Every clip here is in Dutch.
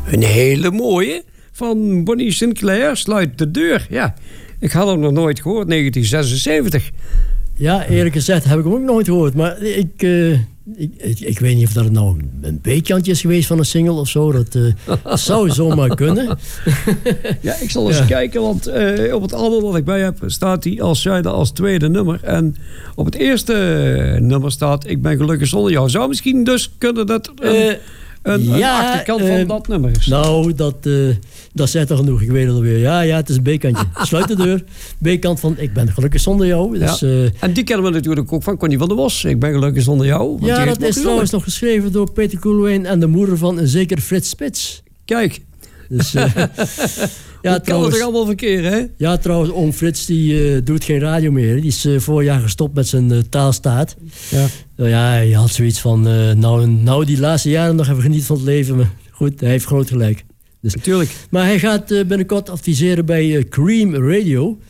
Een hele mooie van Bonnie Sinclair, Sluit de deur. Ja, ik had hem nog nooit gehoord, 1976. Ja, eerlijk gezegd heb ik hem ook nooit gehoord. Maar ik weet niet of dat nou een B-kantje is geweest van een single of zo. Dat zou zomaar kunnen. Ja, ik zal eens kijken, want op het album wat ik bij heb staat hij als tweede nummer. En op het eerste nummer staat Ik ben gelukkig zonder jou. Zou misschien dus kunnen dat een achterkant van dat nummer is? Nou, dat zei toch genoeg. Ik weet het alweer. Ja, het is een B-kantje. Sluit de deur. B-kant van Ik ben gelukkig zonder jou. Dus, en die kennen we natuurlijk ook van Connie van der Bos. Ik ben gelukkig zonder jou. Ja, dat is trouwens nog geschreven door Peter Koelewijn en de moeder van een zeker Frits Spits. Kijk. Dus, ja, kan het toch allemaal verkeren, hè? Ja, trouwens, oom Frits die doet geen radio meer. Die is vorig jaar gestopt met zijn taalstaat. Ja. Ja, hij had zoiets van, nou die laatste jaren nog even genieten van het leven. Maar goed, hij heeft groot gelijk. Dus, natuurlijk. Maar hij gaat binnenkort adviseren bij Cream Radio.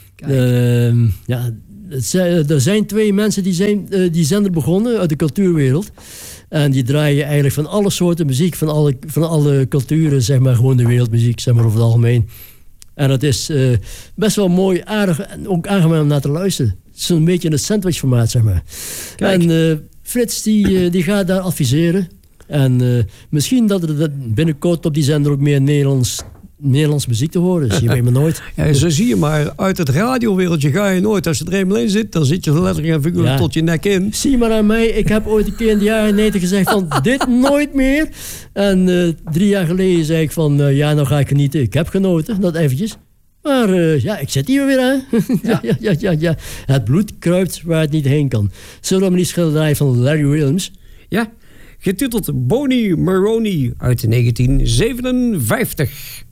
Er zijn 2 mensen die zender begonnen uit de cultuurwereld. En die draaien eigenlijk van alle soorten muziek, van alle culturen, zeg maar, gewoon de wereldmuziek, zeg maar, over het algemeen. En dat is best wel mooi, aardig en ook aangenaam om naar te luisteren. Het is een beetje een sandwichformaat, zeg maar. Kijk. En Frits, die gaat daar adviseren. En misschien dat er binnenkort op die zender ook meer Nederlands muziek te horen is. Je weet maar nooit. Ja, zo zie je maar. Uit het radiowereldje ga je nooit. Als je er eenmaal in zit, dan zit je letterlijk en figuurlijk tot je nek in. Zie maar aan mij. Ik heb ooit een keer in de jaren 90 gezegd van dit nooit meer. En 3 jaar geleden zei ik van nou ga ik genieten. Ik heb genoten, dat eventjes. Maar ik zit hier weer aan. Ja. Het bloed kruipt waar het niet heen kan. Zullen we maar die schilderij van Larry Williams? Ja, getiteld Bonnie Maroney uit 1957.